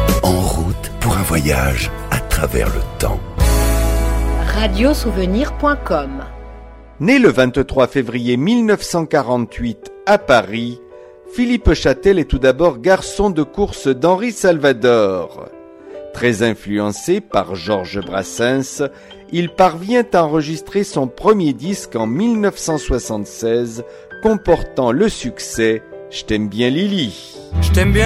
En route pour un voyage à travers le temps. Radiosouvenir.com. Né le 23 février 1948 à Paris, Philippe Châtel est tout d'abord garçon de course d'Henri Salvador. Très influencé par Georges Brassens, il parvient à enregistrer son premier disque en 1976, comportant le succès « Je t'aime bien Lily ». Je t'aime bien.